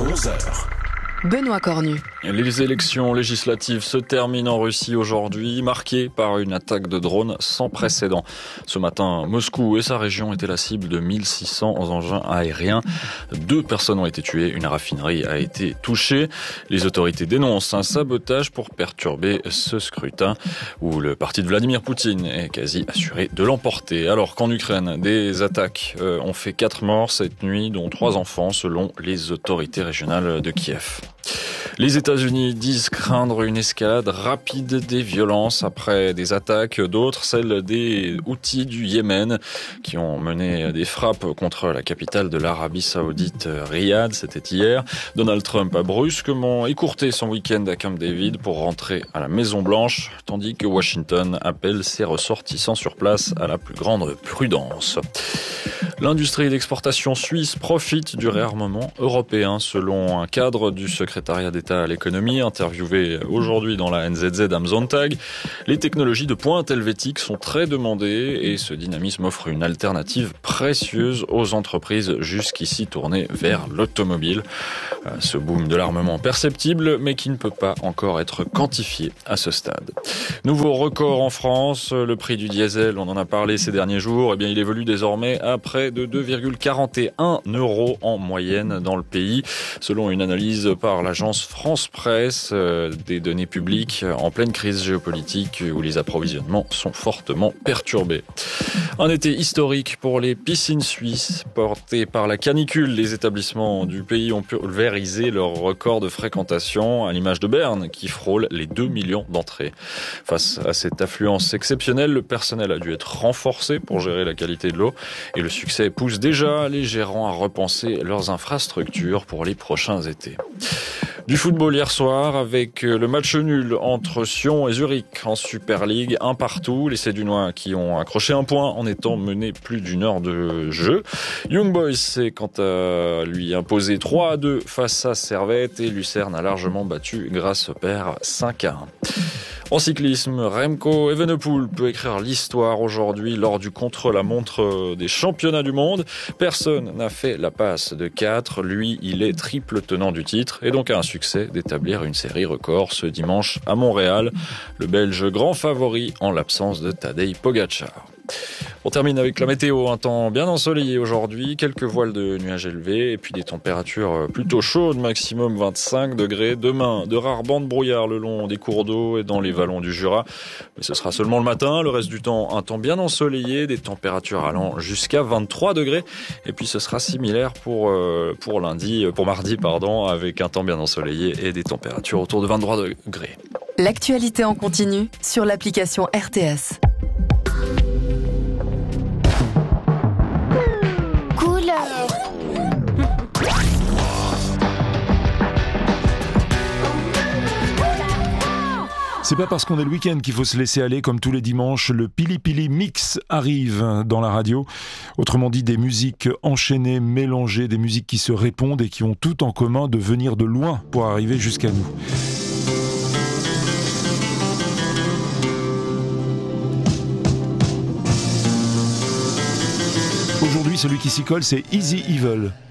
11h. Benoît Cornu. Les élections législatives se terminent en Russie aujourd'hui, marquées par une attaque de drones sans précédent. Ce matin, Moscou et sa région étaient la cible de 1600 engins aériens. 2 personnes ont été tuées, une raffinerie a été touchée. Les autorités dénoncent un sabotage pour perturber ce scrutin où le parti de Vladimir Poutine est quasi assuré de l'emporter. Alors qu'en Ukraine, des attaques ont fait 4 morts cette nuit, dont 3 enfants selon les autorités régionales de Kiev. Les États-Unis disent craindre une escalade rapide des violences après des attaques, d'autres celles des Houthis du Yémen qui ont mené des frappes contre la capitale de l'Arabie Saoudite, Riyad, c'était hier. Donald Trump a brusquement écourté son week-end à Camp David pour rentrer à la Maison-Blanche, tandis que Washington appelle ses ressortissants sur place à la plus grande prudence. L'industrie d'exportation suisse profite du réarmement européen, selon un cadre du secrétariat d'État à l'économie interviewé aujourd'hui dans la NZZ am Sonntag. Les technologies de pointe helvétique sont très demandées et ce dynamisme offre une alternative précieuse aux entreprises jusqu'ici tournées vers l'automobile. Ce boom de l'armement perceptible, mais qui ne peut pas encore être quantifié à ce stade. Nouveau record en France, le prix du diesel, on en a parlé ces derniers jours, il évolue désormais à près de 2,41 € en moyenne dans le pays, selon une analyse par l'agence France Presse, des données publiques en pleine crise géopolitique où les approvisionnements sont fortement perturbés. Un été historique pour les piscines suisses, portées par la canicule. Les établissements du pays ont pulvérisé leur record de fréquentation, à l'image de Berne, qui frôle les 2 millions d'entrées. Face à cette affluence exceptionnelle, le personnel a dû être renforcé pour gérer la qualité de l'eau et le succès pousse déjà les gérants à repenser leurs infrastructures pour les prochains étés. Du football hier soir avec le match nul entre Sion et Zurich en Super League, 1 partout. Les Sédunois qui ont accroché un point en étant menés plus d'1 heure de jeu. Young Boys s'est quant à lui imposé 3-2 face à Servette et Lucerne a largement battu grâce au pair 5-1. En cyclisme, Remco Evenepoel peut écrire l'histoire aujourd'hui lors du contre-la-montre des championnats du monde. Personne n'a fait la passe de 4. Lui, il est triple tenant du titre et donc a un succès d'établir une série record ce dimanche à Montréal. Le Belge grand favori en l'absence de Tadej Pogačar. On termine avec la météo, un temps bien ensoleillé aujourd'hui, quelques voiles de nuages élevés et puis des températures plutôt chaudes, maximum 25 degrés. Demain, de rares bancs de brouillard le long des cours d'eau et dans les vallons du Jura. Mais ce sera seulement le matin, le reste du temps, un temps bien ensoleillé, des températures allant jusqu'à 23 degrés. Et puis ce sera similaire pour mardi, avec un temps bien ensoleillé et des températures autour de 23 degrés. L'actualité en continu sur l'application RTS. C'est pas parce qu'on est le week-end qu'il faut se laisser aller comme tous les dimanches. Le Pili Pili Mix arrive dans la radio. Autrement dit, des musiques enchaînées, mélangées, des musiques qui se répondent et qui ont tout en commun de venir de loin pour arriver jusqu'à nous. Aujourd'hui, celui qui s'y colle, c'est Easy Evil.